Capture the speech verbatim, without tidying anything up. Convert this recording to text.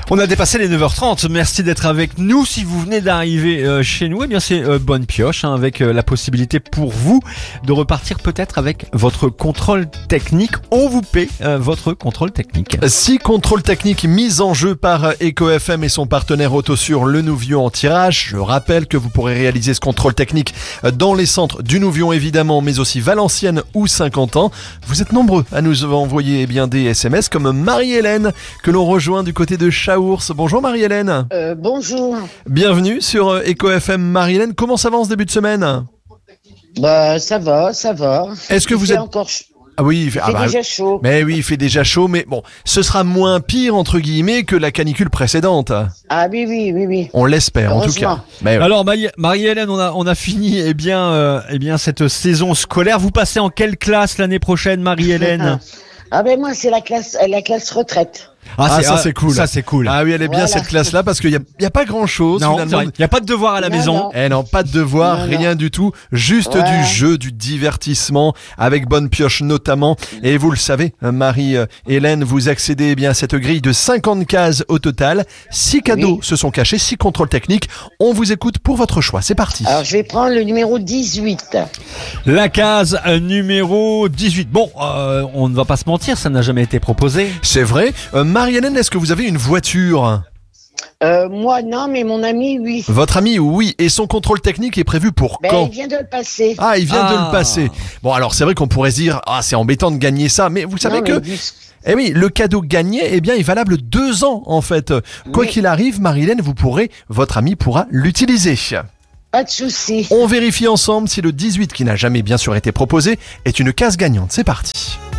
On a dépassé les neuf heures trente, merci d'être avec nous. Si vous venez d'arriver euh, chez nous, eh bien c'est euh, bonne pioche, hein, avec euh, la possibilité pour vous de repartir peut-être avec votre contrôle technique. On vous paie euh, votre contrôle technique. Six contrôles techniques mis en jeu par Eco F M et son partenaire Autosur, le Nouvion en tirage. Je rappelle que vous pourrez réaliser ce contrôle technique dans les centres du Nouvion évidemment, mais aussi Valenciennes ou Saint-Quentin. Vous êtes nombreux à nous envoyer eh bien, des S M S comme Marie-Hélène que l'on rejoint du côté de Chaours. Bonjour Marie-Hélène. Euh, bonjour. Bienvenue sur Eco F M. Marie-Hélène, comment ça va en ce début de semaine? Bah ça va, ça va. Est-ce que il vous fait êtes encore ch- Ah oui, il fait, il ah fait bah, déjà chaud. Mais oui, il fait déjà chaud, mais bon, ce sera moins pire entre guillemets que la canicule précédente. Ah oui, oui, oui, oui. On l'espère en tout cas. Heureusement. Mais ouais. Alors Marie- Marie-Hélène, on a, on a fini eh bien, euh, eh bien, cette saison scolaire. Vous passez en quelle classe l'année prochaine, Marie-Hélène? Ah ben moi c'est la classe, la classe retraite. Ah, ça, c'est cool. Ça c'est cool. Ah oui, elle est bien Voilà. cette classe-là parce qu'il y a, il y a pas grand-chose Non, finalement. il n'y a pas de devoir à la Non, maison. non. Eh non, pas de devoir, Non, rien non. du tout, juste Voilà. du jeu, du divertissement, avec bonne pioche notamment. Et vous le savez, Marie-Hélène, vous accédez eh bien à cette grille de cinquante cases au total. Six cadeaux Oui. se sont cachés, six contrôles techniques. On vous écoute pour votre choix, c'est parti. Alors je vais prendre le numéro dix-huit. La case euh, numéro dix-huit. Bon, euh, on ne va pas se mentir, ça n'a jamais été proposé. C'est vrai. Euh, Marie-Hélène, est-ce que vous avez une voiture? Euh, moi non, mais mon ami oui. Votre ami, oui. Et son contrôle technique est prévu pour Ben, quand? il vient de le passer. Ah, il vient de Ah. le passer. Bon, alors c'est vrai qu'on pourrait se dire, ah, c'est embêtant de gagner ça, mais vous savez Non, que, mais du- eh oui, le cadeau gagné, eh bien, est valable deux ans en fait. Quoi Oui. qu'il arrive, Marie-Hélène, vous pourrez, votre ami pourra l'utiliser. Pas de souci. On vérifie ensemble si le dix-huit, qui n'a jamais bien sûr été proposé, est une case gagnante. C'est parti.